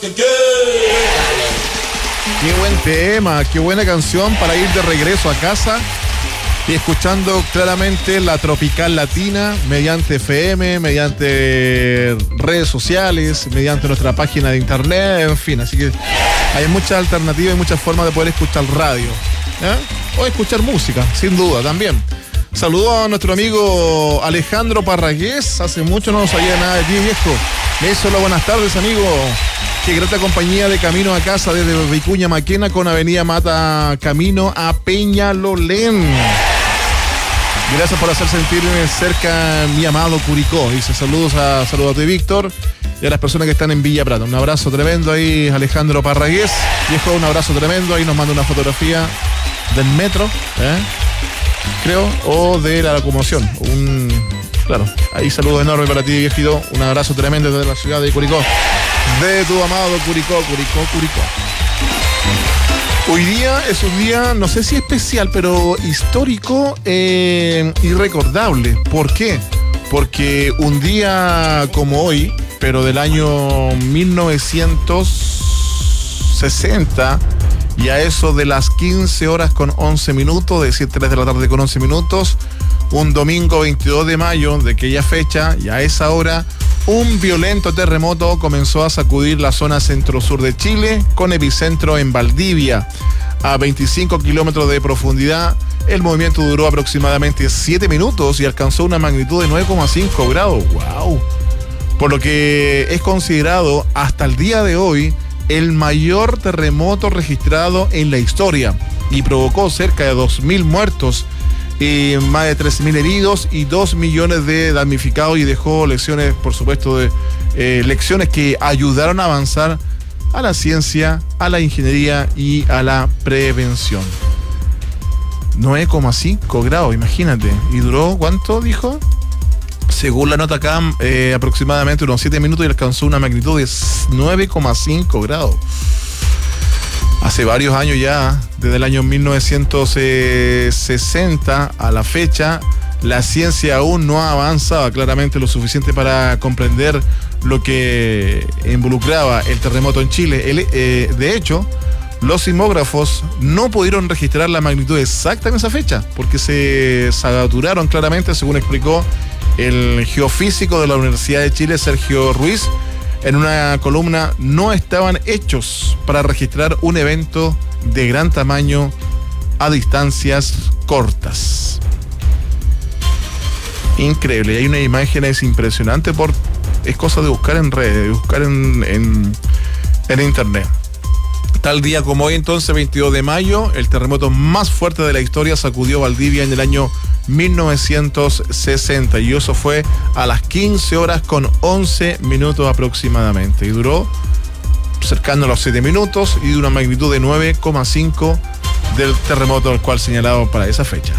Qué buen tema, qué buena canción para ir de regreso a casa y escuchando claramente la Tropical Latina mediante FM, mediante redes sociales, mediante nuestra página de internet, en fin. Así que hay muchas alternativas y muchas formas de poder escuchar radio, ¿eh? O escuchar música, sin duda, también. Saludo a nuestro amigo Alejandro Parragués. Hace mucho no sabía nada de ti, viejo. Hola, buenas tardes, amigo. Qué grata compañía de camino a casa desde Vicuña Maquena con Avenida Mata camino a Peñalolén. Gracias por hacer sentirme cerca mi amado Curicó. Dice saludos a ti, Víctor, y a las personas que están en Villa Prata. Un abrazo tremendo ahí, Alejandro Parragués. Viejo, un abrazo tremendo. Ahí nos manda una fotografía del metro, creo, o de la locomoción. Claro, ahí saludo enorme para ti, viejito. Un abrazo tremendo desde la ciudad de Curicó. De tu amado Curicó. Hoy día es un día, no sé si especial, pero histórico y recordable. ¿Por qué? Porque un día como hoy, pero del año 1960, y a eso de las 15 horas con 11 minutos, es decir, 3 de la tarde con 11 minutos, un domingo 22 de mayo de aquella fecha, y a esa hora, un violento terremoto comenzó a sacudir la zona centro-sur de Chile, con epicentro en Valdivia, a 25 kilómetros de profundidad. El movimiento duró aproximadamente 7 minutos y alcanzó una magnitud de 9,5 grados. ¡Wow! Por lo que es considerado hasta el día de hoy el mayor terremoto registrado en la historia y provocó cerca de 2.000 muertos, más de 3.000 heridos y 2 millones de damnificados, y dejó lecciones, por supuesto, lecciones que ayudaron a avanzar a la ciencia, a la ingeniería y a la prevención. 9,5 grados, imagínate. ¿Y duró cuánto, dijo? Según la nota acá, aproximadamente unos 7 minutos y alcanzó una magnitud de 9,5 grados. Hace varios años ya, desde el año 1960 a la fecha, la ciencia aún no ha avanzado claramente lo suficiente para comprender lo que involucraba el terremoto en Chile. De hecho, los sismógrafos no pudieron registrar la magnitud exacta en esa fecha, porque se saturaron claramente, según explicó el geofísico de la Universidad de Chile, Sergio Ruiz, en una columna. No estaban hechos para registrar un evento de gran tamaño a distancias cortas. Increíble. Hay unas imágenes impresionantes, es cosa de buscar en redes, de buscar en internet. Tal día como hoy, entonces, 22 de mayo, el terremoto más fuerte de la historia sacudió Valdivia en el año 1960, y eso fue a las 15 horas con 11 minutos aproximadamente, y duró cercano a los 7 minutos y de una magnitud de 9,5 del terremoto al cual señalado para esa fecha.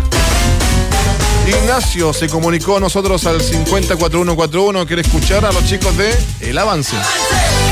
Ignacio se comunicó a nosotros al 504141, quiere escuchar a los chicos de El Avance.